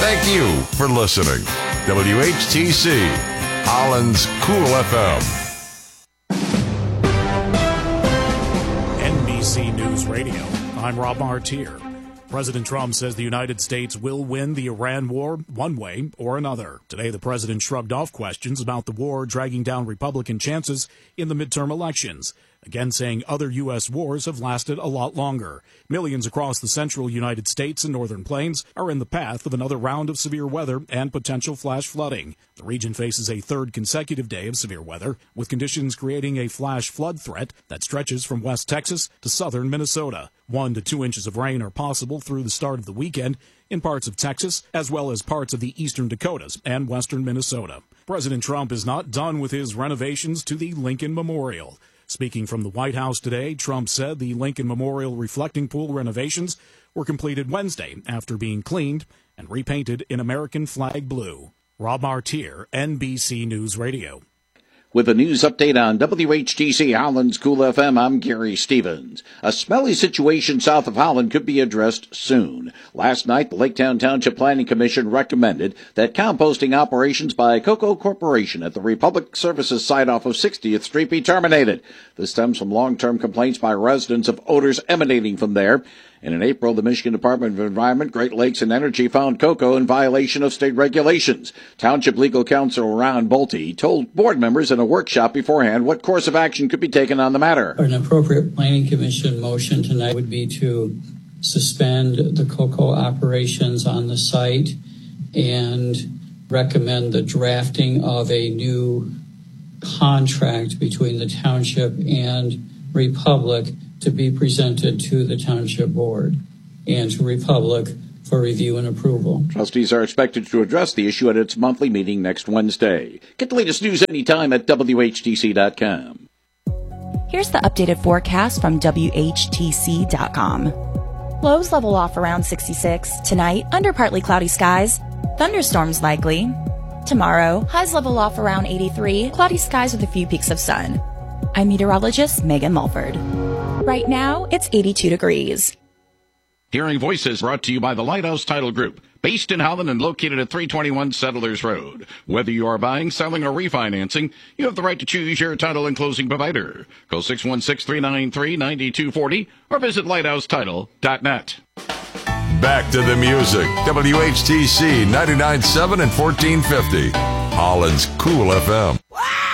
Thank you for listening. WHTC, Holland's Cool FM. NBC News Radio. I'm Rob Martier. President Trump says the United States will win the Iran war one way or another. Today, the president shrugged off questions about the war dragging down Republican chances in the midterm elections, again saying other U.S. wars have lasted a lot longer. Millions across the central United States and northern plains are in the path of another round of severe weather and potential flash flooding. The region faces a third consecutive day of severe weather, with conditions creating a flash flood threat that stretches from West Texas to southern Minnesota. 1 to 2 inches of rain are possible through the start of the weekend in parts of Texas, as well as parts of the eastern Dakotas and western Minnesota. President Trump is not done with his renovations to the Lincoln Memorial. Speaking from the White House today, Trump said the Lincoln Memorial reflecting pool renovations were completed Wednesday after being cleaned and repainted in American flag blue. Rob Martier, NBC News Radio. With a news update on WHTC Holland's Cool FM, I'm Gary Stevens. A smelly situation south of Holland could be addressed soon. Last night, the Laketown Township Planning Commission recommended that composting operations by Coco Corporation at the Republic Services site off of 60th Street be terminated. This stems from long-term complaints by residents of odors emanating from there. And in April, the Michigan Department of Environment, Great Lakes, and Energy found Coco in violation of state regulations. Township Legal Counsel Ron Bolte told board members in a workshop beforehand what course of action could be taken on the matter. An appropriate Planning Commission motion tonight would be to suspend the Coco operations on the site and recommend the drafting of a new contract between the township and Republic to be presented to the Township Board and to Republic for review and approval. Trustees are expected to address the issue at its monthly meeting next Wednesday. Get the latest news anytime at WHTC.com. Here's the updated forecast from WHTC.com. Lows level off around 66. Tonight, under partly cloudy skies. Thunderstorms likely. Tomorrow, highs level off around 83. Cloudy skies with a few peaks of sun. I'm meteorologist Megan Mulford. Right now, it's 82 degrees. Hearing Voices brought to you by the Lighthouse Title Group, based in Holland and located at 321 Settlers Road. Whether you are buying, selling, or refinancing, you have the right to choose your title and closing provider. Call 616-393-9240 or visit lighthousetitle.net. Back to the music. WHTC 99.7 and 1450. Holland's Cool FM. Wow!